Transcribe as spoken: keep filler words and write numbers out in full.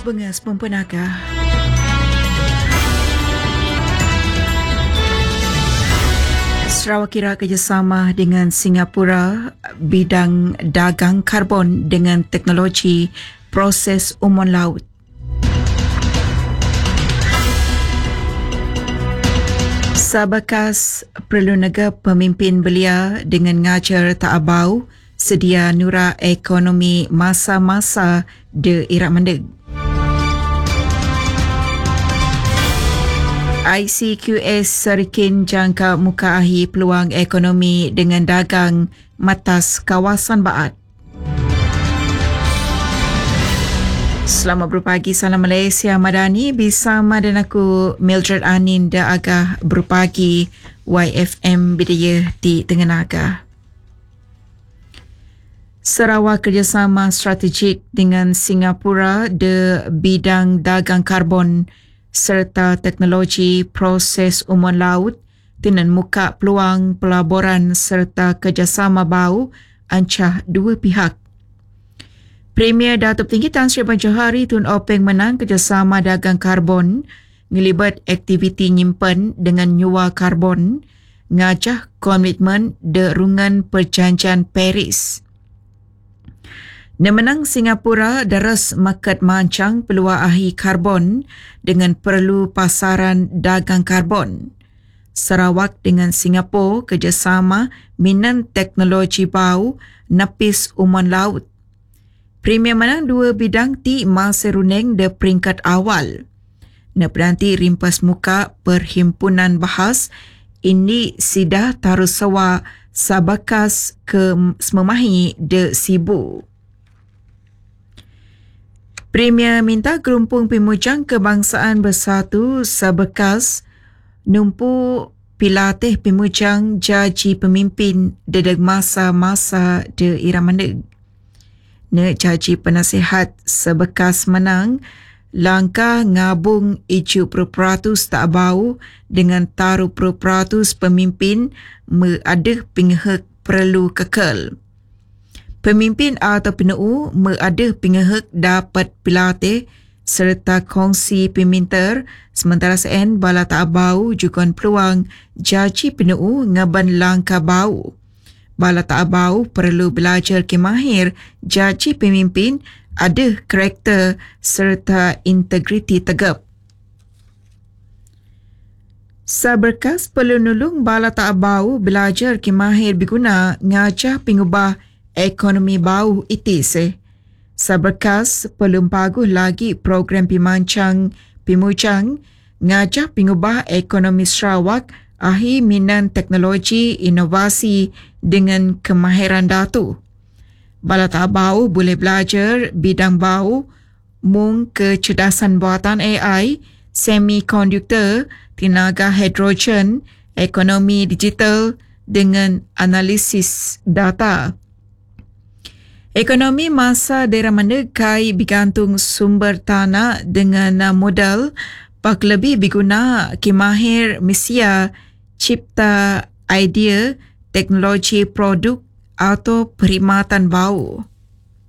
News Bengas Mempenaga. Sarawak kira kerjasama dengan Singapura bidang dagang karbon dengan teknologi proses umon laut. Sabakas perlu nega pemimpin belia dengan ngajar tak abau sedia nura ekonomi masa-masa de Iraq Mendeg. I C Q S Serikin jangka muka ahi peluang ekonomi dengan dagang matas kawasan Baat. Selamat berpagi, salam Malaysia Madani. Bersama dan aku Mildred Anin da agah berpagi Y F M Bidayah di Terengganu. Sarawak kerjasama strategik dengan Singapura de bidang dagang karbon serta teknologi proses umon laut dengan muka peluang pelaburan serta kerjasama bau ancah dua pihak. Premier Datuk Tinggi Tan Sri Abang Johari Tun Openg menang kerjasama dagang karbon ngelibat aktiviti nyimpen dengan nyua karbon ngajah komitmen derungan perjanjian Paris. Nemenang Singapura daras market mancang peluang ahi karbon dengan perlu pasaran dagang karbon. Sarawak dengan Singapura kerjasama minan teknologi bau napis umon laut. Premier menang dua bidang ti masa runeng de peringkat awal. Nepranti rimpas muka perhimpunan bahas ini sidah tarusawa sabakas ke sememahi de Sibu. Premier minta gerumpung pimujang kebangsaan bersatu sabakas numpu pilatih pimujang jaji pemimpin dedeg masa-masa de Iraq Mendeg. Ne jaji penasihat sebekas menang langkah ngabung isu properatus tak bau dengan taruh properatus pemimpin meadeh pingehek perlu kekal. Pemimpin atau P N U meadeh pingehek dapat pilatih serta kongsi peminter sementara sen bala tak bau jukan peluang jaji P N U ngaban langkah bau. Bala tak bau perlu belajar kemahir jaji pemimpin ada karakter serta integriti tegap. Saberkas perlu nulung bala tak bau belajar kemahir berguna ngajah pengubah ekonomi bau itis. Saberkas perlu paguh lagi program pimancang pimujang ngajah pengubah ekonomi Sarawak ahi minan teknologi inovasi dengan kemahiran datu. Bala tak bau boleh belajar bidang bau, mung kecerdasan buatan A I, semikonduktor, tenaga hidrogen, ekonomi digital dengan analisis data. Ekonomi masa daerah Mendeg kai bergantung sumber tanah dengan modal pak lebih berguna kemahir Malaysia cipta idea teknologi produk atau perkhidmatan bau.